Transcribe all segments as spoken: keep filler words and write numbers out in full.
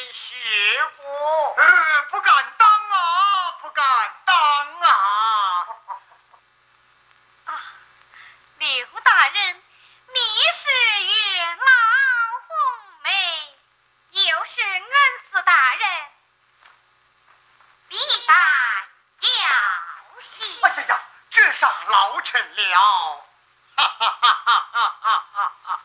人谢过。 呃，不敢当啊，不敢当啊。 啊，刘大人，你是月老红梅，又是恩师大人，必带要喜。 哎呀呀，这煞老臣了！哈哈哈哈哈哈哈哈！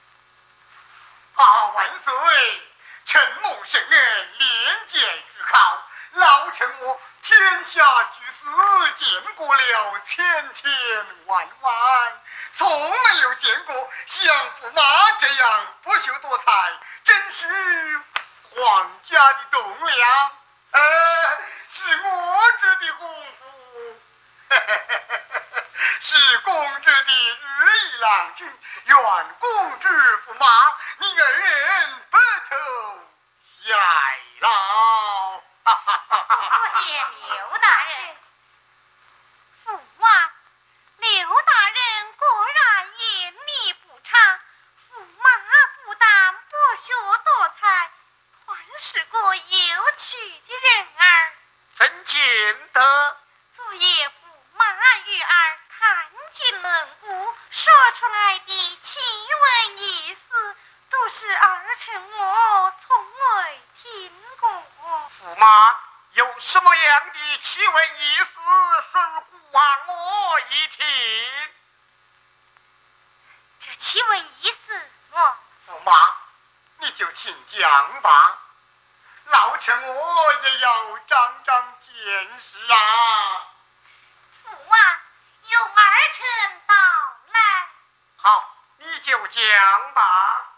啊，万岁！臣蒙圣恩，连见之考，老臣我天下居士见过了千千万万，从没有见过像驸马这样不修多才，真是皇家的栋梁。呃，是我织的功夫，是公主的日意郎君，愿公主驸马，你二人白头偕老。 多谢刘大人。父王，刘大人果然眼力不差，驸马不但博学多才，还是个有趣的人儿。 怎见得？ 昨夜驸马与儿谈尽论故，说出来的奇闻异事，都是儿臣我从未听过。 驸马有什么样的奇闻异事，顺还我一听。 这奇闻异事，我驸马，你就请讲吧，老臣我也要长长见识啊。 父王由儿臣到来。 好，你就讲吧。